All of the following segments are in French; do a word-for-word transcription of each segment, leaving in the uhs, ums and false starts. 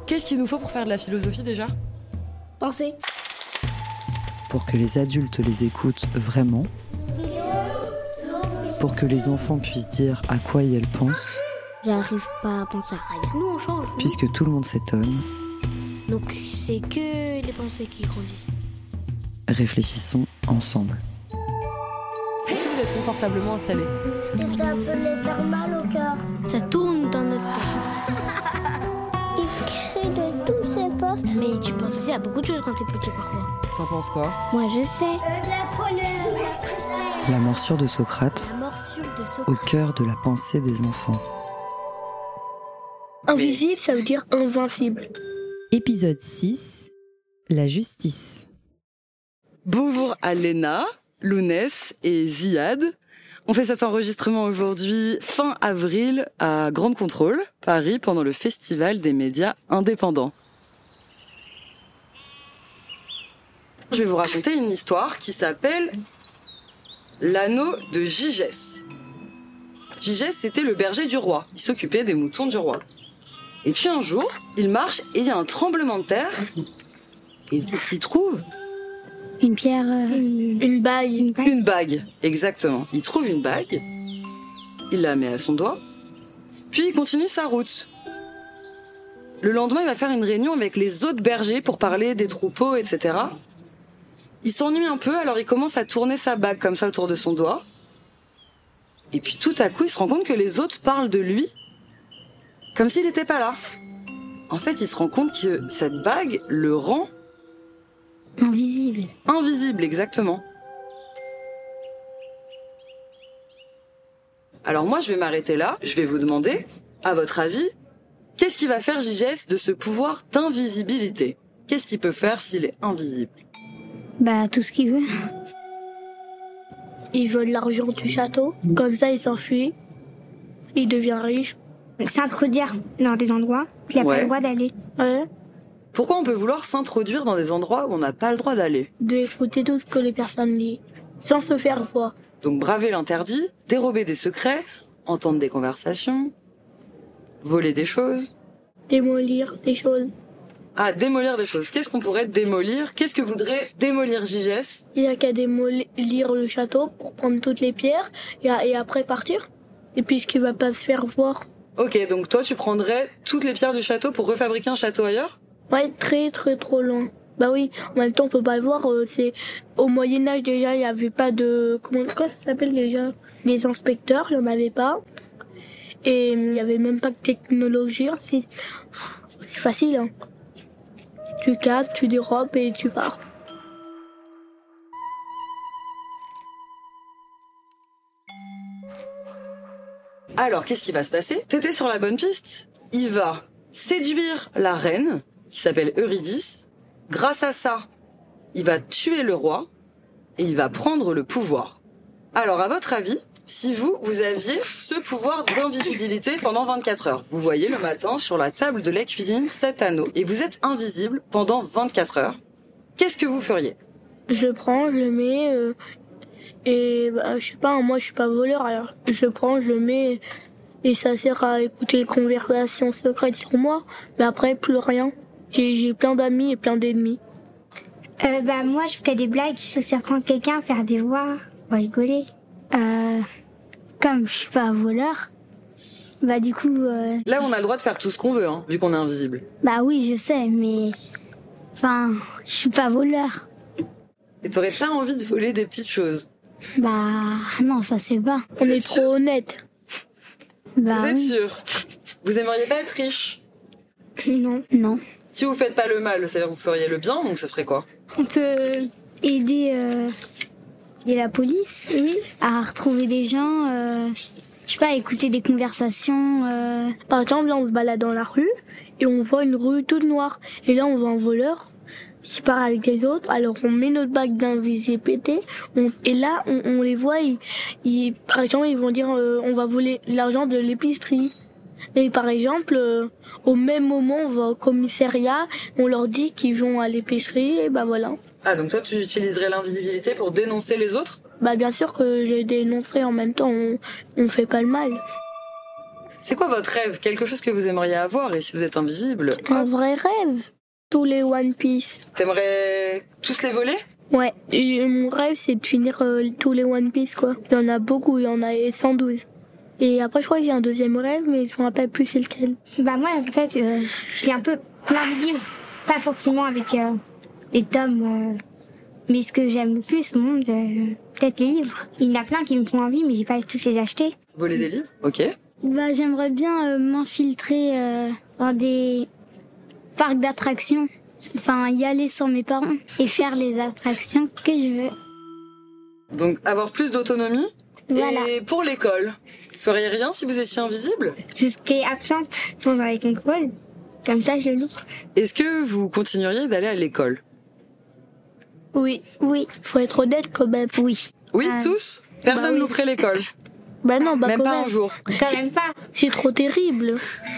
Qu'est-ce qu'il nous faut pour faire de la philosophie déjà ? Penser. Pour que les adultes les écoutent vraiment, pour que les enfants puissent dire à quoi ils pensent, J'arrive pas à penser à rien. Nous, on change. puisque tout le monde s'étonne, Donc, c'est que les pensées qui grandissent. réfléchissons ensemble. Est-ce que vous êtes confortablement installés ? Et ça peut les faire mal au cœur. Ça tourne dans notre tête. Il crie de tous ses postes. Mais tu penses aussi à beaucoup de choses quand t'es petit, parfois. T'en penses quoi ? Moi, je sais. La colère. La morsure de Socrate, La morsure de au Socrate. cœur de la pensée des enfants. Invisible, ça veut dire invincible. Épisode six, la justice. Bonjour à Léna, Lounès et Ziad. On fait cet enregistrement aujourd'hui fin avril à Grande Contrôle, Paris, pendant le Festival des médias indépendants. Je vais vous raconter une histoire qui s'appelle L'anneau de Gygès. Gygès, c'était le berger du roi. Il s'occupait des moutons du roi. Et puis un jour, il marche et il y a un tremblement de terre. Et qu'est-ce qu'il trouve ? Une pierre... euh, Une bague. Une bague. Une bague, exactement. Il trouve une bague, il la met à son doigt, puis il continue sa route. Le lendemain, il va faire une réunion avec les autres bergers pour parler des troupeaux, et cetera. Il s'ennuie un peu, alors il commence à tourner sa bague comme ça autour de son doigt. Et puis tout à coup, il se rend compte que les autres parlent de lui comme s'il n'était pas là. En fait, il se rend compte que cette bague le rend Invisible. invisible, exactement. Alors moi, je vais m'arrêter là. Je vais vous demander, à votre avis, qu'est-ce qui va faire Gygès de ce pouvoir d'invisibilité ? Qu'est-ce qu'il peut faire s'il est invisible ? Bah, tout ce qu'il veut. Il veut de l'argent du château. Comme ça, il s'enfuit. Il devient riche. S'introduire dans des endroits qu'il n'a Ouais. pas le droit d'aller. Ouais. Pourquoi on peut vouloir s'introduire dans des endroits où on n'a pas le droit d'aller ? De écouter tout ce que les personnes disent. Sans se faire voir. Donc braver l'interdit, dérober des secrets, entendre des conversations, voler des choses. Démolir des choses. Ah, démolir des choses. Qu'est-ce qu'on pourrait démolir ? Qu'est-ce que voudrait démolir Gygès ? Il y a qu'à démolir le château pour prendre toutes les pierres et, et après partir. Et puis, ce qui va pas se faire voir. Ok, donc toi tu prendrais toutes les pierres du château pour refabriquer un château ailleurs ? Ouais, très très trop loin. Bah oui, en même temps on peut pas le voir. euh, c'est au Moyen Âge déjà, il y avait pas de comment quoi ça s'appelle déjà les inspecteurs, il y en avait pas. Et il y avait même pas de technologie. C'est c'est facile. Hein. Tu casses, tu dérobes et tu pars. Alors, qu'est-ce qui va se passer ? T'étais sur la bonne piste. Il va séduire la reine, qui s'appelle Eurydice. Grâce à ça, il va tuer le roi et il va prendre le pouvoir. Alors, à votre avis, si vous, vous aviez ce pouvoir d'invisibilité pendant vingt-quatre heures, vous voyez le matin sur la table de la cuisine cet anneau et vous êtes invisible pendant vingt-quatre heures, qu'est-ce que vous feriez ? Je le prends, je le mets euh, et bah, je sais pas, moi je suis pas voleur alors je le prends, je le mets et ça sert à écouter les conversations secrètes sur moi. Mais après plus rien. J'ai, j'ai plein d'amis et plein d'ennemis. Euh, bah, moi, je ferais des blagues. Je surprendre quelqu'un, faire des voix, on va rigoler. Euh, comme je suis pas un voleur, bah, du coup, euh, Là, on a le droit de faire tout ce qu'on veut, hein, vu qu'on est invisible. bah oui, je sais, mais, enfin, je suis pas voleur. Et t'aurais pas envie de voler des petites choses. Bah, non, ça se fait pas. On Vous est êtes trop sûr ? honnête. Bah, Vous êtes oui. sûr ? Vous aimeriez pas être riche ? Non, non. Si vous faites pas le mal, c'est-à-dire que vous feriez le bien, donc ce serait quoi ? On peut aider, euh, aider la police, oui, à retrouver des gens, euh, je sais pas, écouter des conversations, euh, Par exemple, là on se balade dans la rue et on voit une rue toute noire. Et là on voit un voleur qui part avec les autres. Alors on met notre bague d'invisibilité on, et là on, on les voit. Ils, ils, par exemple, ils vont dire euh, on va voler l'argent de l'épicerie. Et par exemple, euh, au même moment, on va au commissariat, on leur dit qu'ils vont à l'épicerie, et bah voilà. Ah, donc toi, tu utiliserais l'invisibilité pour dénoncer les autres ? Bah bien sûr que je les dénoncerai en même temps, on, on fait pas le mal. C'est quoi votre rêve? Quelque chose que vous aimeriez avoir, et si vous êtes invisible? Un vrai rêve. Tous les One Piece. T'aimerais tous les voler? Ouais. Et mon rêve, c'est de finir euh, tous les One Piece, quoi. Il y en a beaucoup, il y en a cent douze. Et après, je crois que j'ai un deuxième rêve, mais je me rappelle plus c'est lequel. Bah moi, en fait, euh, je lis un peu plein de livres. Pas forcément avec euh, des tomes... Euh, mais ce que j'aime le plus au monde, euh, peut-être les livres. Il y en a plein qui me font envie, mais j'ai pas tous les acheter. Voler des livres? Ok. Bah, j'aimerais bien euh, m'infiltrer euh, dans des parcs d'attractions. Enfin, y aller sans mes parents et faire les attractions que je veux. Donc, avoir plus d'autonomie. Voilà. Et pour l'école, vous feriez rien si vous étiez invisible? Jusqu'à absente pendant les contrôles. Comme ça, je le loupe. Est-ce que vous continueriez d'aller à l'école? Oui. Oui. Faut être honnête quand même. Oui. Oui, Euh, tous? Personne bah oui. louperait l'école? Bah non, bah Même quand pas même. un jour? Quand même pas. C'est trop terrible.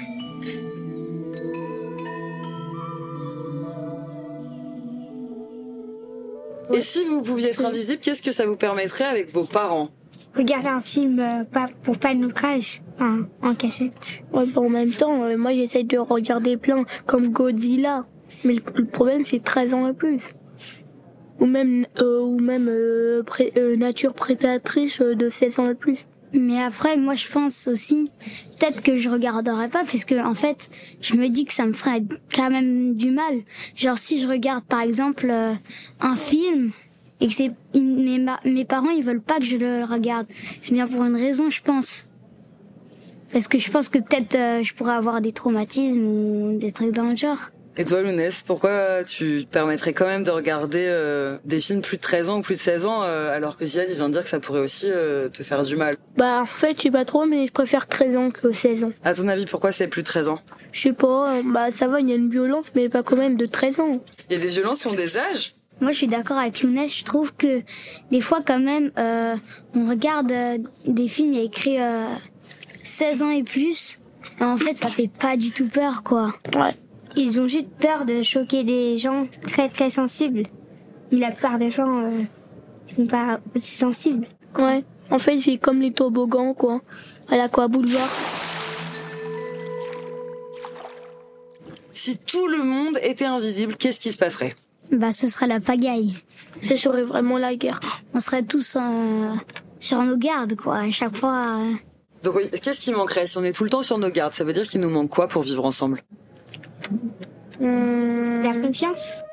Et si vous pouviez être invisible, qu'est-ce que ça vous permettrait avec vos parents? Regarder un film euh, pas, pour pas de notre âge, en, en cachette. Ouais, bah en même temps, euh, moi j'essaye de regarder plein comme Godzilla. Mais le, le problème c'est treize ans et plus. Ou même, euh, ou même euh, pré- euh, nature prédatrice euh, de seize ans et plus. Mais après, moi, je pense aussi, peut-être que je regarderai pas, parce que, en fait, je me dis que ça me ferait quand même du mal. Genre, si je regarde, par exemple, euh, un film, et que c'est, mes, ma- mes parents, ils veulent pas que je le regarde. C'est bien pour une raison, je pense. Parce que je pense que peut-être, euh, je pourrais avoir des traumatismes ou des trucs dans le genre. Et toi, Lounès, pourquoi tu te permettrais quand même de regarder euh, des films plus de treize ans ou plus de seize ans, euh, alors que Ziad, il vient de dire que ça pourrait aussi euh, te faire du mal? Bah en fait je sais pas trop, mais je préfère treize ans que seize ans. À ton avis, pourquoi c'est plus de treize ans? Je sais pas, euh, bah ça va, il y a une violence, mais pas quand même de treize ans. Il y a des violences qui ont des âges? Moi, je suis d'accord avec Lounès. Je trouve que des fois, quand même, euh, on regarde euh, des films, il y a écrit euh, seize ans et plus. Et en fait, ça fait pas du tout peur, quoi. Ouais. Ils ont juste peur de choquer des gens très très sensibles. Mais la plupart des gens euh, sont pas aussi sensibles. Ouais. En fait c'est comme les toboggans quoi. À l'Aqua Boulevard. Si tout le monde était invisible, qu'est-ce qui se passerait? Bah, ce serait la pagaille. Ce serait vraiment la guerre. On serait tous euh, sur nos gardes, quoi. À chaque fois. Euh... Donc, oui, qu'est-ce qui manquerait si on est tout le temps sur nos gardes? Ça veut dire qu'il nous manque quoi pour vivre ensemble? Hum... La confiance.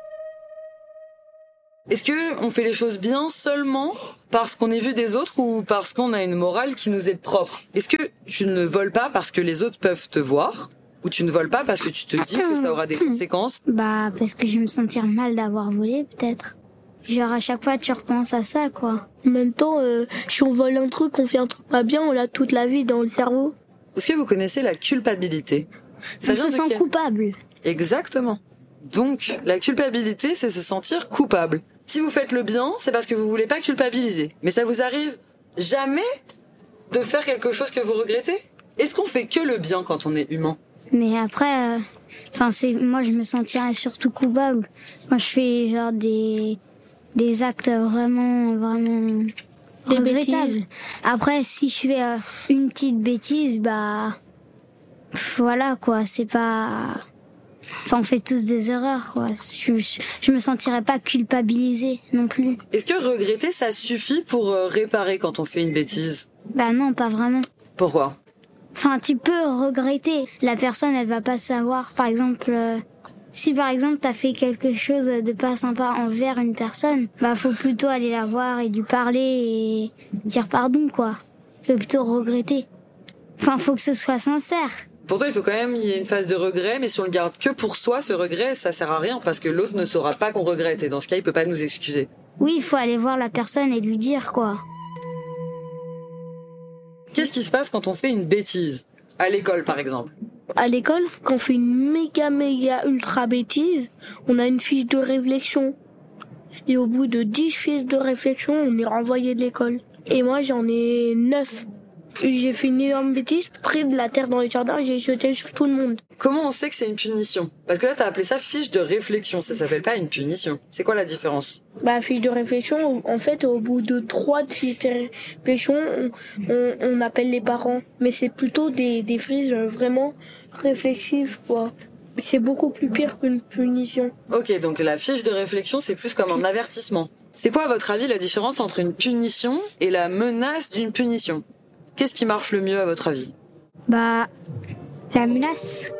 Est-ce que on fait les choses bien seulement parce qu'on est vu des autres ou parce qu'on a une morale qui nous est propre? Est-ce que tu ne voles pas parce que les autres peuvent te voir? Ou tu ne voles pas parce que tu te dis que ça aura des conséquences? Bah, parce que je vais me sentir mal d'avoir volé, peut-être. Genre, à chaque fois, tu repenses à ça, quoi. En même temps, euh, si on vole un truc, on fait un truc pas bien, on l'a toute la vie dans le cerveau. Est-ce que vous connaissez la culpabilité? Ça On vient se de sent quel- coupable. Exactement. Donc, la culpabilité, c'est se sentir coupable. Si vous faites le bien, c'est parce que vous voulez pas culpabiliser. Mais ça vous arrive jamais de faire quelque chose que vous regrettez? Est-ce qu'on fait que le bien quand on est humain? Mais après, enfin, euh, c'est, moi, je me sentirais surtout coupable quand je fais, genre, des, des actes vraiment, vraiment Des regrettables. bêtises. Après, si je fais euh, une petite bêtise, bah, pff, voilà, quoi, c'est pas, enfin, on fait tous des erreurs, quoi. Je, je, je me sentirais pas culpabilisée non plus. Est-ce que regretter, ça suffit pour euh, réparer quand on fait une bêtise? Bah non, pas vraiment. Pourquoi? Enfin, tu peux regretter. La personne, elle va pas savoir. Par exemple, euh, si par exemple t'as fait quelque chose de pas sympa envers une personne, bah faut plutôt aller la voir et lui parler et dire pardon, quoi. Faut plutôt regretter. Enfin, faut que ce soit sincère. Pour toi, il faut quand même qu'il y ait une phase de regret, mais si on le garde que pour soi, ce regret, ça sert à rien parce que l'autre ne saura pas qu'on regrette et dans ce cas, il peut pas nous excuser. Oui, il faut aller voir la personne et lui dire, quoi. Qu'est-ce qui se passe quand on fait une bêtise? À l'école, par exemple. À l'école, quand on fait une méga méga ultra bêtise, on a une fiche de réflexion. Et au bout de dix fiches de réflexion, on est renvoyé de l'école. Et moi, j'en ai neuf. J'ai fait une énorme bêtise, pris de la terre dans le jardin et j'ai jeté sur tout le monde. Comment on sait que c'est une punition? Parce que là, t'as appelé ça fiche de réflexion. Ça s'appelle pas une punition. C'est quoi la différence? Bah, fiche de réflexion, en fait, au bout de trois fiches de réflexion, on, on, on appelle les parents. Mais c'est plutôt des, des fiches vraiment réflexives, quoi. C'est beaucoup plus pire qu'une punition. Ok, donc la fiche de réflexion, c'est plus comme un avertissement. C'est quoi, à votre avis, la différence entre une punition et la menace d'une punition? Qu'est-ce qui marche le mieux, à votre avis? Bah, la menace.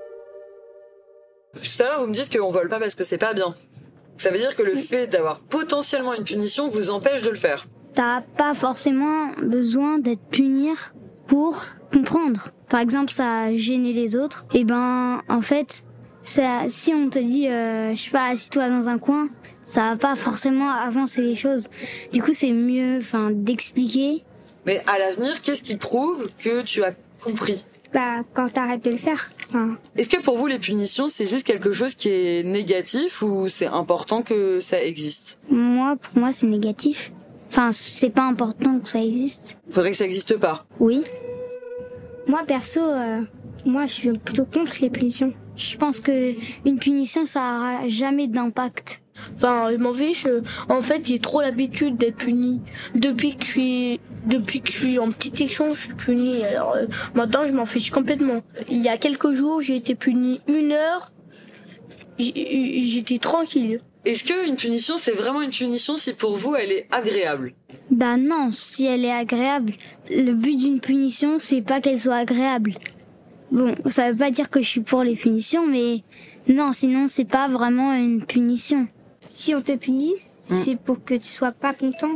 Tout à l'heure, vous me dites qu'on vole pas parce que c'est pas bien. Ça veut dire que le fait d'avoir potentiellement une punition vous empêche de le faire. T'as pas forcément besoin d'être puni pour comprendre. Par exemple, ça a gêné les autres. Et ben, en fait, ça, si on te dit, euh, je sais pas, assis-toi dans un coin, ça va pas forcément avancer les choses. Du coup, c'est mieux, enfin, d'expliquer. Mais à l'avenir, qu'est-ce qui prouve que tu as compris? Bah, quand t'arrêtes de le faire. Enfin... Est-ce que pour vous, les punitions, c'est juste quelque chose qui est négatif ou c'est important que ça existe? Moi, pour moi, c'est négatif. Enfin, c'est pas important que ça existe. Faudrait que ça existe pas. Oui. Moi, perso, euh, moi, je suis plutôt contre les punitions. Je pense que une punition, ça aura jamais d'impact. Enfin, je m'en fiche. En fait, j'ai trop l'habitude d'être puni. Depuis que je suis, depuis que je suis en petite section, je suis puni. Alors, euh, maintenant, je m'en fiche complètement. Il y a quelques jours, j'ai été puni une heure. J'étais tranquille. Est-ce que une punition, c'est vraiment une punition si pour vous, elle est agréable? Bah non, si elle est agréable. Le but d'une punition, c'est pas qu'elle soit agréable. Bon, ça veut pas dire que je suis pour les punitions, mais non, sinon, c'est pas vraiment une punition. Si on te punit, mmh. c'est pour que tu sois pas content.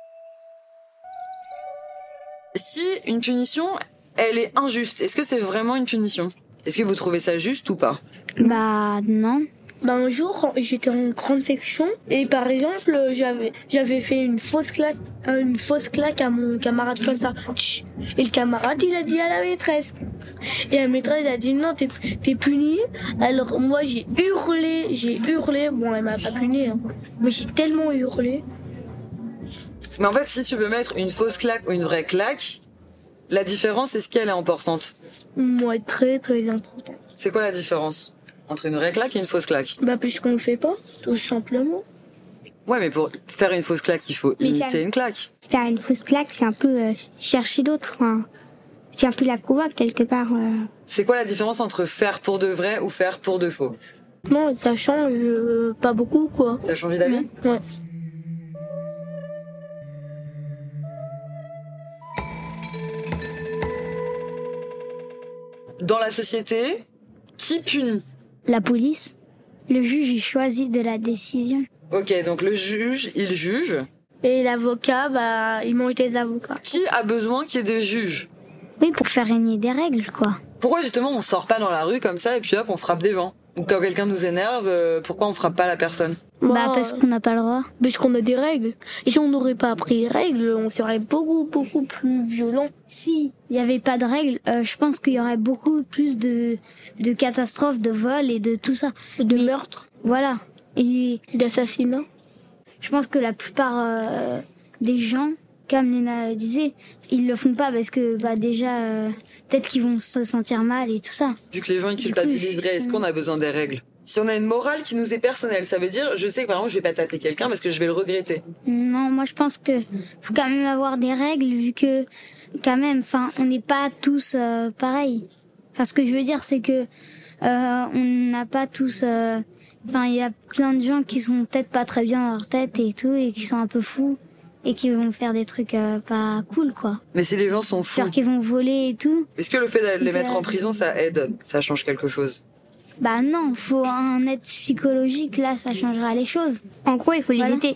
Si une punition, elle est injuste, est-ce que c'est vraiment une punition? Est-ce que vous trouvez ça juste ou pas? Bah non. Bah un jour, j'étais en grande section et par exemple, j'avais j'avais fait une fausse claque, une fausse claque à mon camarade comme ça. Et le camarade, il a dit à la maîtresse. Et la maîtresse, elle a dit non, t'es t'es puni. Alors moi, j'ai hurlé, j'ai hurlé. Bon, elle m'a pas puni, hein. Mais j'ai tellement hurlé. Mais en fait, si tu veux mettre une fausse claque ou une vraie claque, la différence, est-ce qu'elle est importante? Moi, très très importante. C'est quoi la différence entre une vraie claque et une fausse claque? Bah, puisqu'on le fait pas, tout simplement. Ouais, mais pour faire une fausse claque, il faut mais imiter faire... une claque. Faire une fausse claque, c'est un peu euh, chercher l'autre. Hein. C'est un peu la convaincre quelque part. Euh... C'est quoi la différence entre faire pour de vrai ou faire pour de faux? Non, ça change euh, pas beaucoup, quoi. T'as changé d'avis? Ouais. Dans la société, qui punit? La police. Le juge, il choisit de la décision. Ok, donc le juge, il juge. Et l'avocat, bah, il mange des avocats. Qui a besoin qu'il y ait des juges? Oui, pour faire régner des règles, quoi. Pourquoi justement on sort pas dans la rue comme ça et puis hop, on frappe des gens? Ou quand quelqu'un nous énerve, pourquoi on frappe pas la personne? Bah, bah parce qu'on n'a pas le droit. Parce qu'on a des règles. Et si on n'aurait pas appris les règles, on serait beaucoup, beaucoup plus violent. Si il y avait pas de règles, euh, je pense qu'il y aurait beaucoup plus de, de catastrophes, de vols et de tout ça. De Mais, meurtres. Voilà. Et d'assassinats. Je pense que la plupart euh, des gens, comme Léna disait, ils le font pas parce que bah déjà euh, peut-être qu'ils vont se sentir mal et tout ça. Vu que les gens ils culpabiliseraient, est-ce qu'on a besoin des règles? Si on a une morale qui nous est personnelle, ça veut dire, je sais que par exemple je vais pas taper quelqu'un parce que je vais le regretter. Non, moi je pense que faut quand même avoir des règles vu que quand même, enfin, on n'est pas tous euh, pareils. Enfin, ce que je veux dire, c'est que euh, on n'a pas tous. Enfin, euh, il y a plein de gens qui sont peut-être pas très bien dans leur tête et tout, et qui sont un peu fous et qui vont faire des trucs euh, pas cool, quoi. Mais si les gens sont fous, genre qu'ils vont voler et tout. Est-ce que le fait d'aller les mettre en prison, ça aide? Ça change quelque chose? Bah non, faut un aide psychologique, là, ça changera les choses. En gros, il faut les voilà. aider.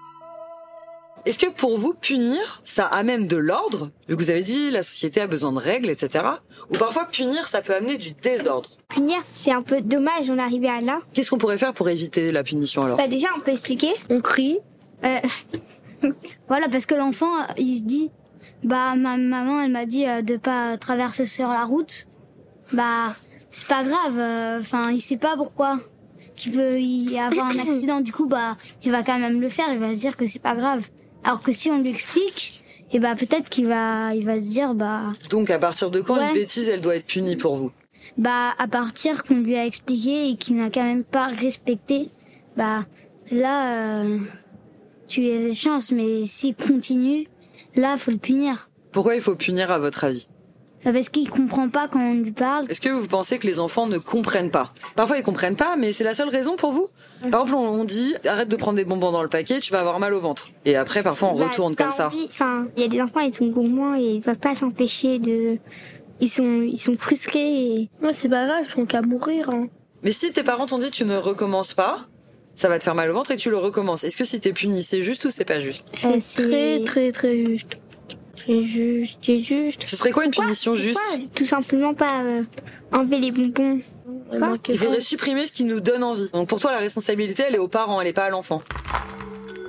Est-ce que pour vous, punir, ça amène de l'ordre? Vu que vous avez dit, la société a besoin de règles, et cetera. Ou parfois, punir, ça peut amener du désordre? Punir, c'est un peu dommage, on est arrivé à là. Qu'est-ce qu'on pourrait faire pour éviter la punition, alors? Bah déjà, on peut expliquer. On crie. Euh... voilà, parce que l'enfant, il se dit, bah, ma maman, elle m'a dit euh, de pas traverser sur la route. Bah... c'est pas grave, enfin, euh, il sait pas pourquoi qu'il peut y avoir un accident, du coup, bah, il va quand même le faire, il va se dire que c'est pas grave. Alors que si on lui explique, et bah peut-être qu'il va, il va se dire bah. Donc à partir de quand Ouais. une bêtise, elle doit être punie pour vous? Bah à partir qu'on lui a expliqué et qu'il n'a quand même pas respecté, bah là euh, tu lui as des chances, mais s'il continue, là faut le punir. Pourquoi il faut punir à votre avis? Bah, parce qu'il comprend pas quand on lui parle. Est-ce que vous pensez que les enfants ne comprennent pas? Parfois ils comprennent pas, mais c'est la seule raison pour vous? Par exemple, on dit arrête de prendre des bonbons dans le paquet, tu vas avoir mal au ventre. Et après parfois on Bah, retourne t'as comme ça. envie- Enfin, il y a des enfants, ils sont gourmands et ils peuvent pas s'empêcher de. Ils sont, ils sont frustrés. Et... Non, c'est pas grave, ils sont qu'à mourir. Hein. Mais si tes parents t'ont dit tu ne recommences pas, ça va te faire mal au ventre et tu le recommences. Est-ce que si t'es puni, c'est juste ou c'est pas juste? C'est c'est- très, très, très juste. C'est juste, c'est juste. Ce serait quoi une punition juste? Pourquoi tout simplement pas euh, enlever les bonbons? Vraiment, Il faudrait supprimer ce qui nous donne envie. Donc pour toi la responsabilité elle est aux parents, elle est pas à l'enfant.